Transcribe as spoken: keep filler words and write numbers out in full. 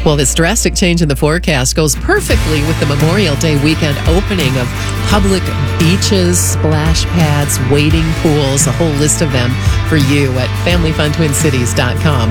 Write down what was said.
Well, this drastic change in the forecast goes perfectly with the Memorial Day weekend opening of public beaches, splash pads, wading pools, a whole list of them for you at family fun twin cities dot com.